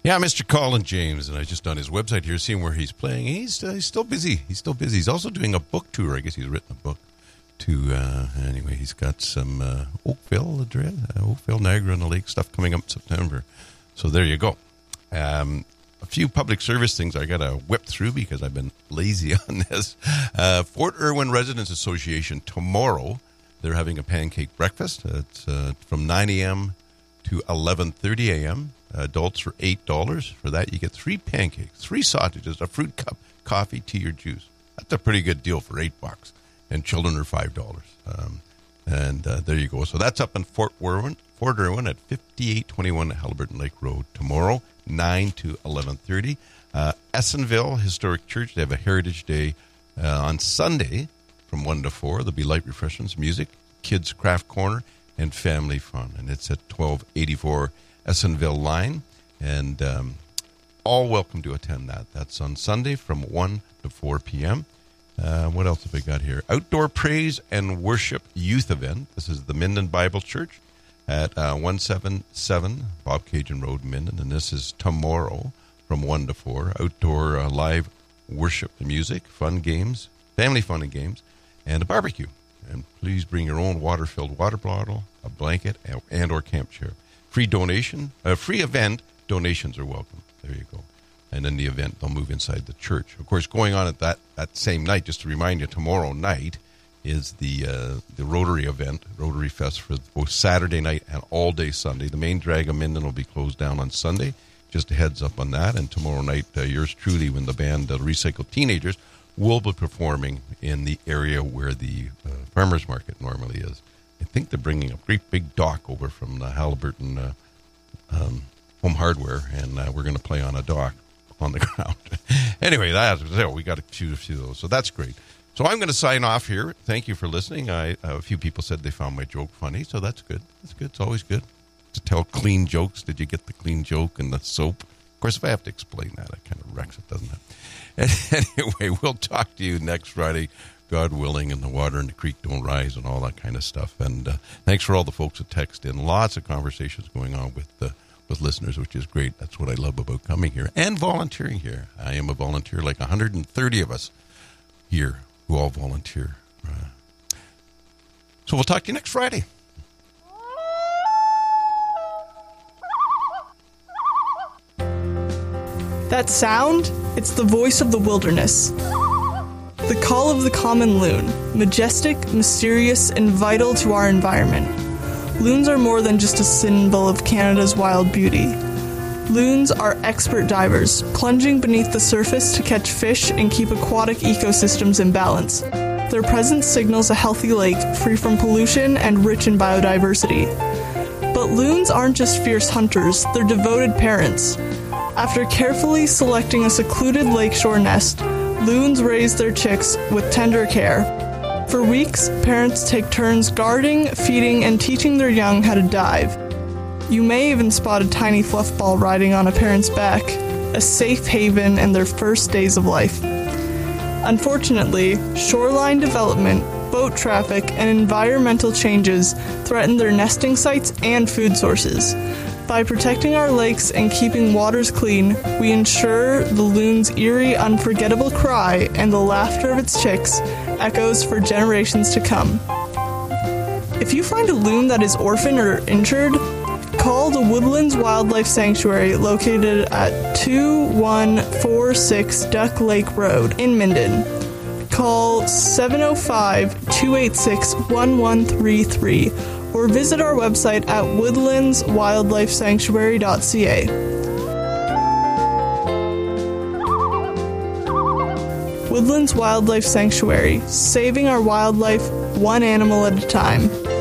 Yeah, Mr. Colin James, and I was just on his website here seeing where he's playing. He's still busy. He's still busy. He's also doing a book tour. I guess he's written a book to, anyway, he's got some Oakville, Niagara-on-the-Lake stuff coming up in September. So there you go. A few public service things I got to whip through because I've been lazy on this. Fort Irwin Residents Association tomorrow, they're having a pancake breakfast. It's from 9 a.m. to 11:30 a.m. Adults for $8. For that, you get 3 pancakes, 3 sausages, a fruit cup, coffee, tea, or juice. That's a pretty good deal for $8. And children are $5. There you go. So that's up in Fort Irwin at 5821 Halliburton Lake Road tomorrow, 9 to 11:30. Essenville Historic Church, they have a Heritage Day on Sunday from 1 to 4. There'll be light refreshments, music, kids' craft corner, and family fun. And it's at 1284 Essenville Line. And all welcome to attend that. That's on Sunday from 1 to 4 p.m. What else have we got here? Outdoor Praise and Worship Youth Event. This is the Minden Bible Church at 177 Bob Cajun Road, Minden. And this is tomorrow from 1 to 4. Outdoor live worship music, fun games, family fun and games, and a barbecue. And please bring your own water-filled water bottle, a blanket, and or camp chair. Free event, donations are welcome. There you go. And in the event, they'll move inside the church. Of course, going on at that same night, just to remind you, tomorrow night is the Rotary event, Rotary Fest, for both Saturday night and all day Sunday. The main drag of Minden will be closed down on Sunday. Just a heads up on that. And tomorrow night, yours truly, when the band Recycled Teenagers will be performing in the area where the farmers market normally is. I think they're bringing a great big dock over from the Halliburton Home Hardware, and we're going to play on a dock on the ground. Anyway, we got to shoot a few of those, so that's great. So I'm going to sign off here. Thank you for listening. A few people said they found my joke funny, so that's good. That's good. It's always good to tell clean jokes. Did you get the clean joke and the soap? Of course, if I have to explain that, it kind of wrecks it, doesn't it? Anyway, we'll talk to you next Friday, God willing, and the water in the creek don't rise and all that kind of stuff. And thanks for all the folks that text in. Lots of conversations going on with listeners, which is great. That's what I love about coming here and volunteering here. I am a volunteer, like 130 of us here who all volunteer. So we'll talk to you next Friday. That sound? It's the voice of the wilderness. The call of the common loon, majestic, mysterious, and vital to our environment. Loons are more than just a symbol of Canada's wild beauty. Loons are expert divers, plunging beneath the surface to catch fish and keep aquatic ecosystems in balance. Their presence signals a healthy lake, free from pollution and rich in biodiversity. But loons aren't just fierce hunters, they're devoted parents. After carefully selecting a secluded lakeshore nest, loons raise their chicks with tender care. For weeks, parents take turns guarding, feeding, and teaching their young how to dive. You may even spot a tiny fluff ball riding on a parent's back, a safe haven in their first days of life. Unfortunately, shoreline development, boat traffic, and environmental changes threaten their nesting sites and food sources. By protecting our lakes and keeping waters clean, we ensure the loon's eerie, unforgettable cry and the laughter of its chicks echoes for generations to come. If you find a loon that is orphaned or injured, call the Woodlands Wildlife Sanctuary located at 2146 Duck Lake Road in Minden. Call 705-286-1133 or visit our website at woodlandswildlifesanctuary.ca. Woodlands Wildlife Sanctuary, saving our wildlife one animal at a time.